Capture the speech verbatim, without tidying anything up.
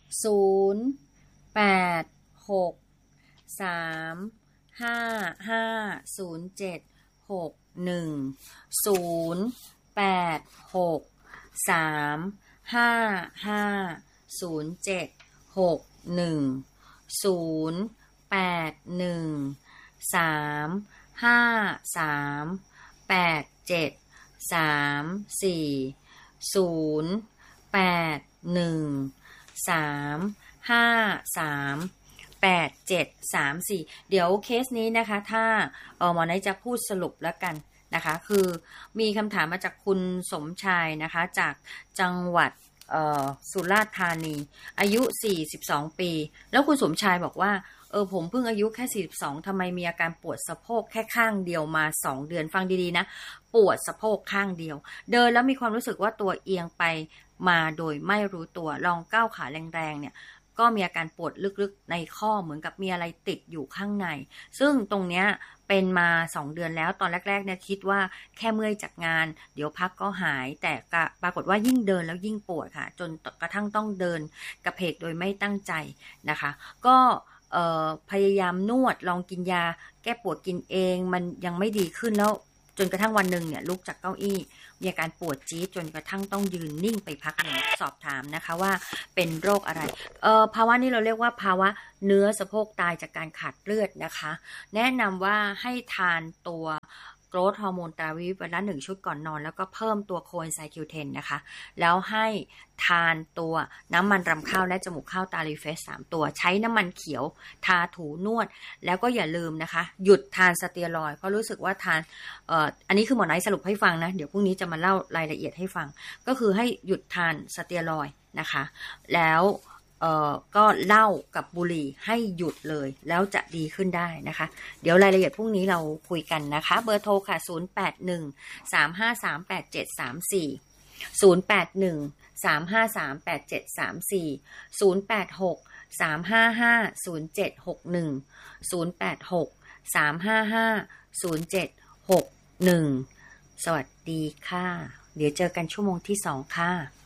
ศูนย์แปดหกสามห้าห้าศูนย์เจ็ดหกหนึ่งศูนย์แปดหกสามห้าห้าศูนย์เจ็ดหกหนึ่งศูนย์แปดหนึ่งสามห้าสามแปดเจ็ดสามสี่ศูนย์แปดหนึ่งสามห้าสามแปดเจ็ดสามสี่เดี๋ยวเคสนี้นะคะถ้าเออหมอไนท์จะพูดสรุปแล้วกันนะคะคือมีคำถามมาจากคุณสมชายนะคะจากจังหวัดสุราษฎร์ธานีอายุสี่สิบสองปีแล้วคุณสมชายบอกว่าเออผมเพิ่งอายุแค่สี่สิบสองทำไมมีอาการปวดสะโพกแค่ข้างเดียวมาสองเดือนฟังดีๆนะปวดสะโพกข้างเดียวเดินแล้วมีความรู้สึกว่าตัวเอียงไปมาโดยไม่รู้ตัวลองก้าวขาแรงๆเนี่ยก็มีอาการปวดลึกๆในข้อเหมือนกับมีอะไรติดอยู่ข้างในซึ่งตรงเนี้ยเป็นมาสองเดือนแล้วตอนแรกๆเนี่ยคิดว่าแค่เมื่อยจากงานเดี๋ยวพักก็หายแต่ปรากฏว่ายิ่งเดินแล้วยิ่งปวดค่ะจนกระทั่งต้องเดินกระเพกโดยไม่ตั้งใจนะคะก็พยายามนวดลองกินยาแก้ปวดกินเองมันยังไม่ดีขึ้นแล้วจนกระทั่งวันหนึ่งเนี่ยลุกจากเก้าอี้มีอาการปวดจี๊ดจนกระทั่งต้องยืนนิ่งไปพักหนึ่งสอบถามนะคะว่าเป็นโรคอะไรเอ่อภาวะนี้เราเรียกว่าภาวะเนื้อสะโพกตายจากการขาดเลือดนะคะแนะนำว่าให้ทานตัวโกรทฮอร์โมนตราวิวันละหนึ่งชุดก่อนนอนแล้วก็เพิ่มตัวโคเอนไซม์ คิว เท็น นะคะแล้วให้ทานตัวน้ำมันรำข้าวและจมูกข้าวตาลีเฟสสามตัวใช้น้ำมันเขียวทาถูนวดแล้วก็อย่าลืมนะคะหยุดทานสเตียรอยด์เพราะรู้สึกว่าทานเอ่ออันนี้คือหมอไนท์สรุปให้ฟังนะเดี๋ยวพรุ่งนี้จะมาเล่ารายละเอียดให้ฟังก็คือให้หยุดทานสเตียรอยด์นะคะแล้วเอ่อก็เหล้ากับบุหรี่ให้หยุดเลยแล้วจะดีขึ้นได้นะคะเดี๋ยวรายละเอียดพรุ่งนี้เราคุยกันนะคะเบอร์โทรค่ะศูนย์ แปด หนึ่ง สาม ห้า สาม แปด เจ็ด สาม สี่ ศูนย์ แปด หนึ่ง สาม ห้า สาม แปด เจ็ด สาม สี่ ศูนย์ แปด หก สาม ห้า ห้า ศูนย์ เจ็ด หก หนึ่ง ศูนย์ แปด หก สาม ห้า ห้า ศูนย์ เจ็ด หก หนึ่งสวัสดีค่ะเดี๋ยวเจอกันชั่วโมงที่สองค่ะ